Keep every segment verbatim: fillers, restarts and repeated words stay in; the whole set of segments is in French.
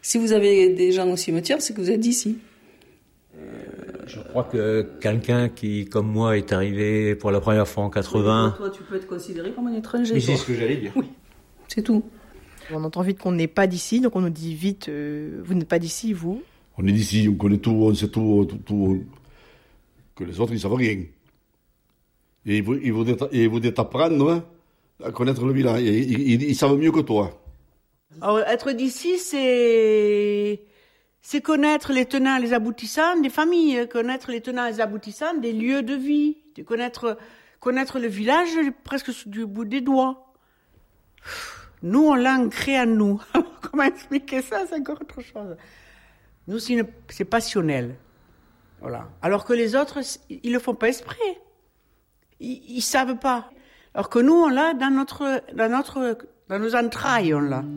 Si vous avez des gens au cimetière, c'est que vous êtes d'ici. Je crois que quelqu'un qui, comme moi, est arrivé pour la première fois en quatre-vingts... Oui, toi, tu peux être considéré comme un étranger. Mais c'est ce que j'allais dire. Oui, c'est tout. On entend vite qu'on n'est pas d'ici, donc on nous dit vite, euh, vous n'êtes pas d'ici, vous. On est d'ici, on connaît tout, on sait tout, tout, tout que les autres, ils savent rien. Et ils vous, ils vous, ils vous t'apprendre hein, à connaître le village. Ils, ils, ils savent mieux que toi. Alors, être d'ici, c'est... c'est connaître les tenants et les aboutissants des familles, connaître les tenants et les aboutissants des lieux de vie, de connaître, connaître le village presque du bout des doigts. Nous, on l'a ancré à nous. Comment expliquer ça, c'est encore autre chose. Nous, c'est, une, c'est passionnel. Voilà. Alors que les autres, ils le font pas exprès. Ils, ils savent pas. Alors que nous, on l'a dans notre, dans notre, dans nos entrailles, on l'a.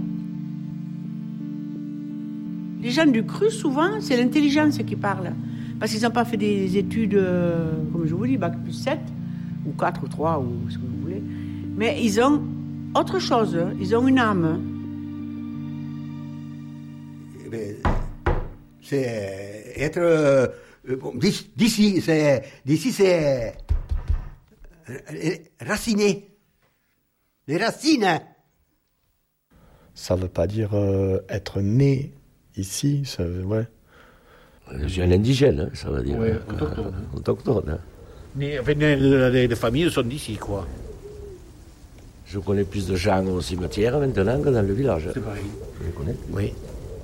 Les gens du cru, souvent, c'est l'intelligence qui parle. Parce qu'ils n'ont pas fait des études, euh, comme je vous dis, bac plus sept, ou quatre, ou trois, ou ce que vous voulez. Mais ils ont autre chose. Ils ont une âme. C'est être... Euh, d'ici, c'est... D'ici, c'est... raciné. Les racines. Ça ne veut pas dire euh, être né ici, ça, ouais. Je suis un indigène, hein, ça veut dire. Oui, autochtone. Euh, autochtone. Hein. Mais, enfin, les, les familles sont d'ici, quoi. Je connais plus de gens au cimetière maintenant que dans le village. C'est pareil. Je les connais. Oui.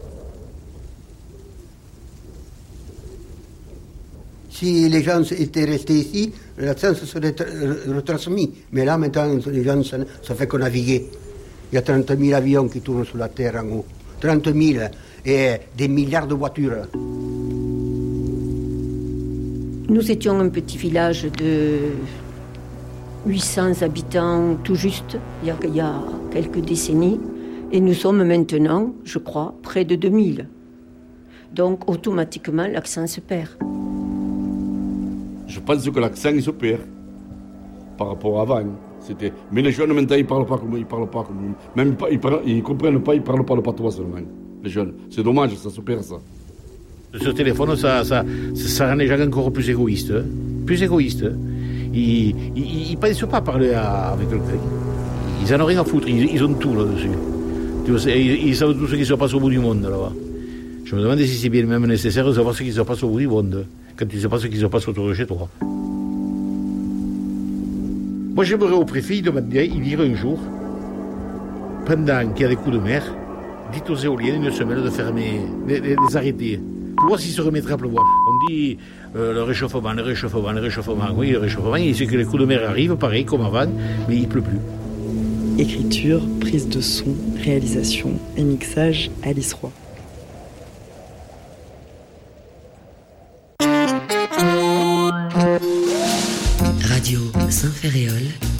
Si les gens étaient restés ici, l'accent se serait retransmis. Mais là, maintenant, les gens, ça, ça fait que naviguer. Il y a trente mille avions qui tournent sur la terre en haut. trente mille et des milliards de voitures. Nous étions un petit village de huit cents habitants tout juste, il y a, il y a quelques décennies. Et nous sommes maintenant, je crois, près de deux mille. Donc, automatiquement, l'accent se perd. Je pense que l'accent, il se perd par rapport à avant. C'était... Mais les jeunes, maintenant, ils ne parlent pas comme ils parlent pas comme même pas, ils ne comprennent pas, ils ne parlent pas le patois seulement. Les jeunes. C'est dommage, ça se perd, ça. Ce téléphone, ça, ça, ça rend les gens encore plus égoïstes. Hein. Plus égoïstes. Ils ne pensent pas parler à, avec quelqu'un. Ils n'en ont rien à foutre. Ils, ils ont tout là-dessus. Ils, ils savent tout ce qui se passe au bout du monde, là-bas. Je me demande si c'est bien même nécessaire de savoir ce qui se passe au bout du monde, quand il ne sait pas ce qui se passe autour de chez toi. Moi, j'aimerais au préfet, il demanderait, il dirait un jour, pendant qu'il y a des coups de mer, dites aux éoliennes une semaine de fermer, de, de, de les arrêter, pour voir s'ils se remettraient à pleuvoir. On dit euh, le réchauffement, le réchauffement, le réchauffement. Oui, le réchauffement, c'est que les coups de mer arrivent, pareil, comme avant, mais il ne pleut plus. Écriture, prise de son, réalisation et mixage, Alice Roy. Radio Saint-Ferréol,